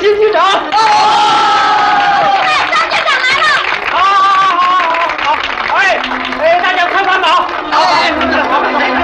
新局长。 哎，张局长来了。 好，哎，大家快快跑！好，